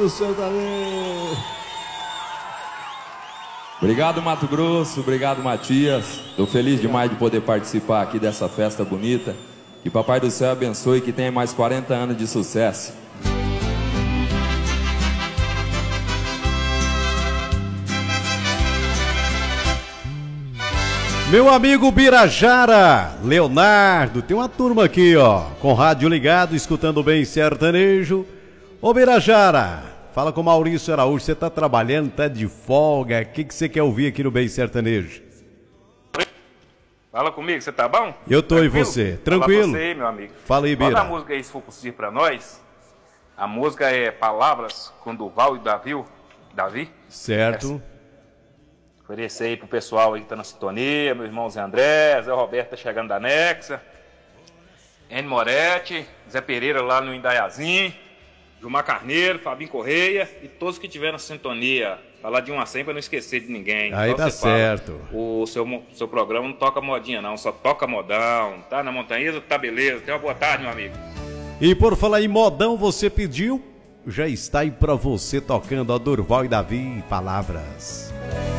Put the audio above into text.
do sertanejo. Obrigado, Mato Grosso, obrigado, Matias. Estou feliz demais de poder participar aqui dessa festa bonita. Que Papai do Céu abençoe e que tenha mais 40 anos de sucesso. Meu amigo Birajara, Leonardo, tem uma turma aqui, ó, com rádio ligado, escutando bem sertanejo. Ô Birajara, fala com o Maurício Araújo, você tá trabalhando, tá de folga, o que você quer ouvir aqui no Bem Sertanejo? Fala comigo, você tá bom? Eu tô, tranquilo? E você? Tranquilo? Fala você, meu amigo. Fala aí, Bira. Manda a música aí, se for possível, pra nós. A música é Palavras, com Duval e Davi. Certo. Oferecer aí pro pessoal aí que tá na sintonia, meu irmão Zé André, Zé Roberto tá chegando da Nexa, N Moretti, Zé Pereira lá no Indaiazinho, Gilmar Carneiro, Fabinho Correia e todos que tiveram na sintonia. Falar de 1 a 100 pra não esquecer de ninguém. Aí então tá certo. O seu programa não toca modinha não, só toca modão. Tá na montanhesa, tá beleza. Tenha uma boa tarde, meu amigo. E por falar em modão, você pediu, já está aí pra você tocando a Durval e Davi, Palavras.